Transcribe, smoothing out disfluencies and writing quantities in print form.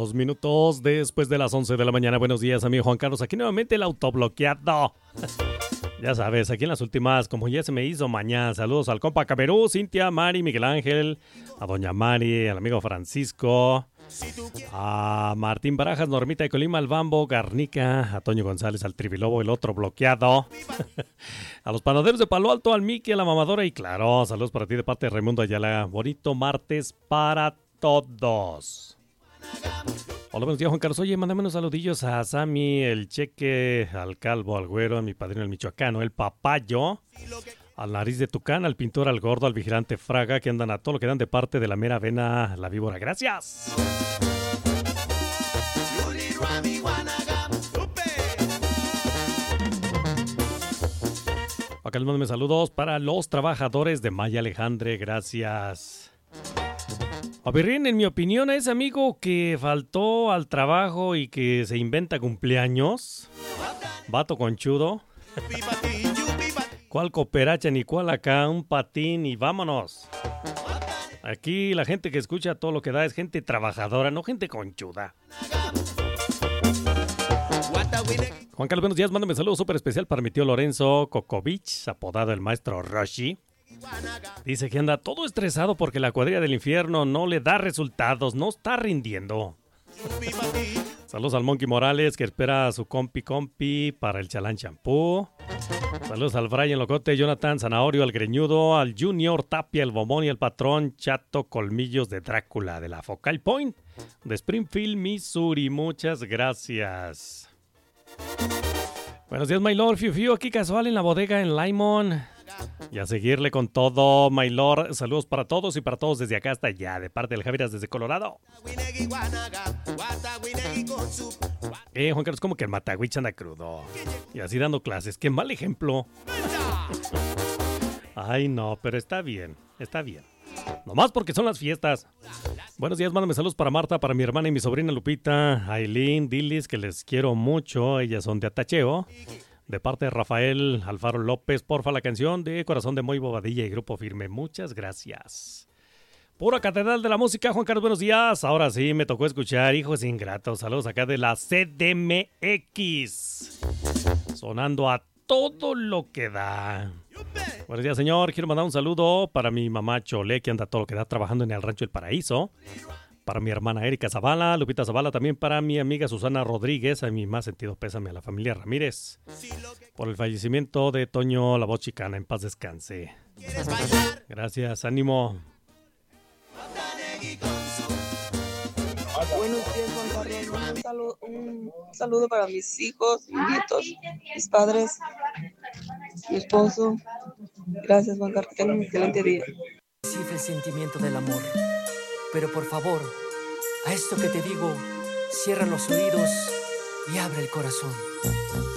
2 minutos después de las 11 de la mañana. Buenos días, amigo Juan Carlos. Aquí nuevamente el autobloqueado. Ya sabes, aquí en las últimas, como ya se me hizo mañana. Saludos al compa Camerú, Cintia, Mari, Miguel Ángel, a doña Mari, al amigo Francisco, a Martín Barajas, Normita de Colima, al Bambo, Garnica, a Toño González, al Trivilobo, el otro bloqueado, a los panaderos de Palo Alto, al Miki, a la mamadora y claro, saludos para ti de parte de Raimundo Ayala. Bonito martes para todos. Hola, buenos días, Juan Carlos. Oye, mándame unos saludillos a Sammy, el Cheque, al Calvo, al Güero, a mi padrino el michoacano, el Papayo, al Nariz de Tucán, al Pintor, al Gordo, al Vigilante Fraga, que andan a todo lo que dan de parte de la mera vena, la víbora. ¡Gracias! Acá les mando saludos para los trabajadores de Maya Alejandre. Gracias. A Birrín, en mi opinión, a ese amigo que faltó al trabajo y que se inventa cumpleaños, vato conchudo, cuál cooperacha ni cuál acá, un patín y vámonos. Aquí la gente que escucha todo lo que da es gente trabajadora, no gente conchuda. Juan Carlos, buenos días, mándame un saludo súper especial para mi tío Lorenzo Kokovich, apodado el maestro Roshi. Dice que anda todo estresado porque la cuadrilla del infierno no le da resultados, no está rindiendo. Saludos al Monkey Morales que espera a su compi para el Chalán Champú. Saludos al Brian Locote, Jonathan Zanahorio, al Greñudo, al Junior Tapia, el Bomón y el patrón Chato Colmillos de Drácula de la Focal Point de Springfield, Missouri. Muchas gracias. Buenos días, my lord. Fiu, aquí casual en la bodega en Limon. Y a seguirle con todo, my lord. Saludos para todos y para todos desde acá hasta allá, de parte del Javiras desde Colorado. Juan Carlos, como que el Matagüich anda crudo. Y así dando clases, qué mal ejemplo. Ay, no, pero está bien, está bien. Nomás porque son las fiestas. Buenos días, mándame saludos para Marta, para mi hermana y mi sobrina Lupita, Aileen, Dilis, que les quiero mucho. Ellas son de Atacheo. De parte de Rafael Alfaro López, porfa, la canción de Corazón de Moy Bobadilla y Grupo Firme. Muchas gracias. Pura catedral de la música, Juan Carlos, buenos días. Ahora sí, me tocó escuchar Hijos Ingratos. Saludos acá de la CDMX. Sonando a todo lo que da. Buenos días, señor. Quiero mandar un saludo para mi mamá Chole, que anda todo lo que da trabajando en el Rancho El Paraíso. Para mi hermana Erika Zavala, Lupita Zavala, también para mi amiga Susana Rodríguez, a mi más sentido pésame a la familia Ramírez por el fallecimiento de Toño La Voz Chicana, en paz descanse. Gracias, ánimo. Buenos días, Juan Carlos. Un saludo para mis hijos, mis nietos, mis padres, mi esposo. Gracias, Juan Carlos. Tengan un excelente día. Recibe el sentimiento del amor. Pero por favor, a esto que te digo, cierra los oídos y abre el corazón.